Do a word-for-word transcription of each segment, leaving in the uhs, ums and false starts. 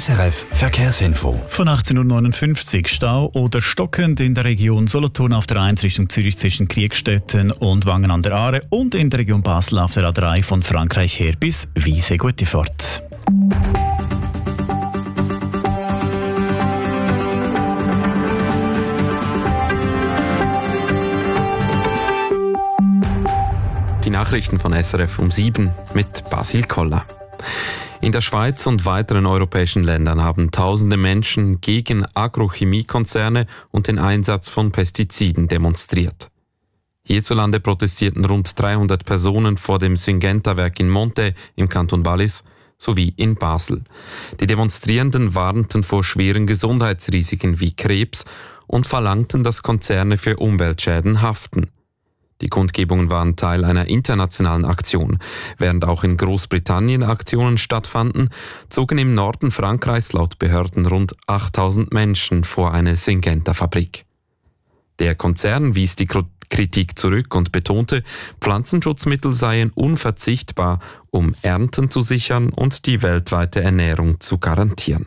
S R F Verkehrsinfo. Von achtzehn Uhr neunundfünfzig Stau oder stockend in der Region Solothurn auf der eins Richtung Zürich zwischen Kriegstetten und Wangen an der Aare und in der Region Basel auf der A drei von Frankreich her bis Wiese. Gute Fahrt. Die Nachrichten von S R F um sieben mit Basil Koller. In der Schweiz und weiteren europäischen Ländern haben tausende Menschen gegen Agrochemiekonzerne und den Einsatz von Pestiziden demonstriert. Hierzulande protestierten rund dreihundert Personen vor dem Syngenta-Werk in Monte im Kanton Wallis sowie in Basel. Die Demonstrierenden warnten vor schweren Gesundheitsrisiken wie Krebs und verlangten, dass Konzerne für Umweltschäden haften. Die Kundgebungen waren Teil einer internationalen Aktion. Während auch in Großbritannien Aktionen stattfanden, zogen im Norden Frankreichs laut Behörden rund achttausend Menschen vor eine Syngenta-Fabrik. Der Konzern wies die Kritik zurück und betonte, Pflanzenschutzmittel seien unverzichtbar, um Ernten zu sichern und die weltweite Ernährung zu garantieren.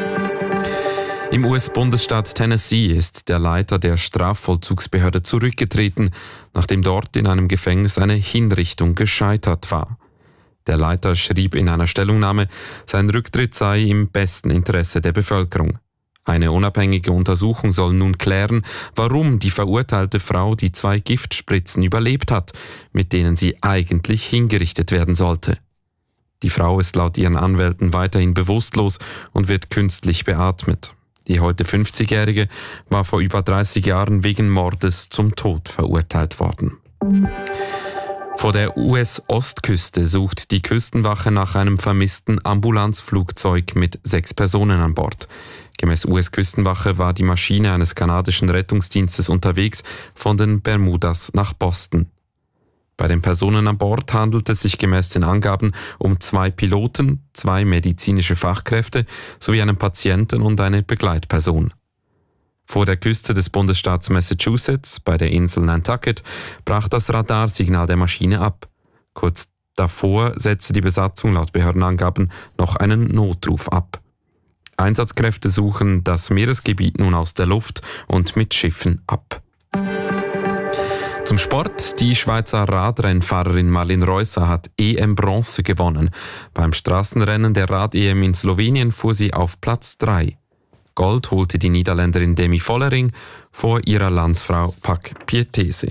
Im U S-Bundesstaat Tennessee ist der Leiter der Strafvollzugsbehörde zurückgetreten, nachdem dort in einem Gefängnis eine Hinrichtung gescheitert war. Der Leiter schrieb in einer Stellungnahme, sein Rücktritt sei im besten Interesse der Bevölkerung. Eine unabhängige Untersuchung soll nun klären, warum die verurteilte Frau die zwei Giftspritzen überlebt hat, mit denen sie eigentlich hingerichtet werden sollte. Die Frau ist laut ihren Anwälten weiterhin bewusstlos und wird künstlich beatmet. Die heute fünfzigjährige war vor über dreißig Jahren wegen Mordes zum Tod verurteilt worden. Vor der U S-Ostküste sucht die Küstenwache nach einem vermissten Ambulanzflugzeug mit sechs Personen an Bord. Gemäß U S-Küstenwache war die Maschine eines kanadischen Rettungsdienstes unterwegs von den Bermudas nach Boston. Bei den Personen an Bord handelt es sich gemäß den Angaben um zwei Piloten, zwei medizinische Fachkräfte sowie einen Patienten und eine Begleitperson. Vor der Küste des Bundesstaats Massachusetts, bei der Insel Nantucket, brach das Radarsignal der Maschine ab. Kurz davor setzte die Besatzung laut Behördenangaben noch einen Notruf ab. Einsatzkräfte suchen das Meeresgebiet nun aus der Luft und mit Schiffen ab. Zum Sport. Die Schweizer Radrennfahrerin Marlene Reusser hat E M-Bronze gewonnen. Beim Straßenrennen der Rad-E M in Slowenien fuhr sie auf Platz drei. Gold holte die Niederländerin Demi Vollering vor ihrer Landsfrau Pak Pieterse.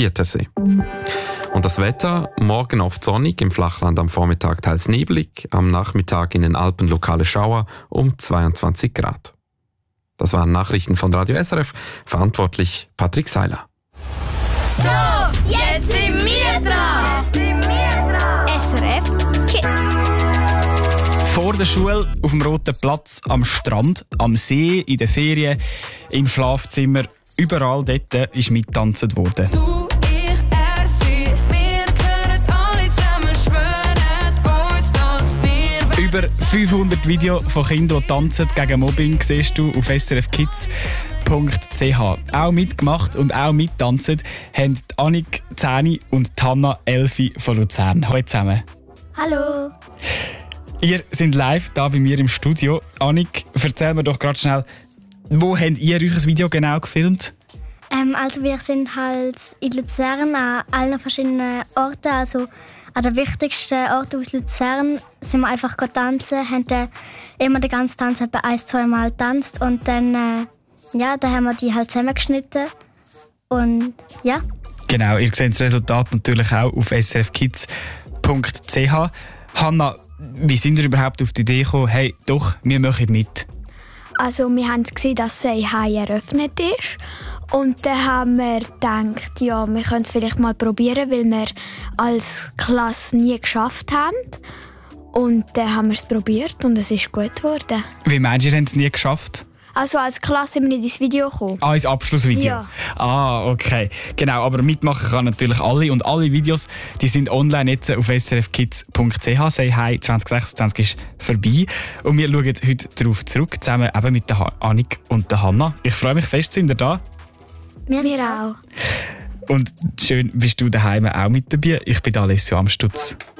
Und das Wetter, morgen oft sonnig, im Flachland am Vormittag teils nebelig, am Nachmittag in den Alpen lokale Schauer um zweiundzwanzig Grad. Das waren Nachrichten von Radio S R F, verantwortlich Patrick Seiler. So, jetzt sind wir dran. S R F Kids. Vor der Schule, auf dem Roten Platz, am Strand, am See, in den Ferien, im Schlafzimmer, überall dort ist mittanzt worden. Du, ich, er, sie, wir können alle zusammen schwören uns, dass wir... Über fünfhundert Videos von Kindern, die tanzen gegen Mobbing, siehst du auf S R F Kids. .ch. Auch mitgemacht und auch mittanzen haben die Annik zehn und die Hanna elf von Luzern. Hallo zusammen. Hallo. Ihr seid live hier bei mir im Studio. Annik, erzähl mir doch gerade schnell, wo habt ihr euch das Video genau gefilmt? Ähm, also wir sind halt in Luzern an allen verschiedenen Orten, also an den wichtigsten Orten aus Luzern sind wir einfach tanzen, haben dann immer den ganzen Tanz etwa ein, zwei Mal getanzt und dann äh, ja, da haben wir die halt zusammengeschnitten und ja. Genau, ihr seht das Resultat natürlich auch auf s r f kids .ch. Hanna, wie sind ihr überhaupt auf die Idee gekommen, hey, doch, wir machen mit? Also wir haben gesehen, dass Say Hi eröffnet ist und dann haben wir gedacht, ja, wir können es vielleicht mal probieren, weil wir als Klasse nie geschafft haben. Und dann haben wir es probiert und es ist gut geworden. Wie meinst du, ihr habt es nie geschafft? Also als Klasse sind wir in das Video gekommen. Ah, ins Abschlussvideo? Ja. Ah, okay. Genau, aber mitmachen kann natürlich alle. Und alle Videos die sind online jetzt auf s r f kids .ch. Say Hi zwanzig sechsundzwanzig ist vorbei. Und wir schauen heute darauf zurück, zusammen eben mit der Annik und der Hanna. Ich freue mich fest, sind ihr da? Wir, wir auch. Und schön bist du daheim auch mit dabei. Ich bin Alessio Amstutz.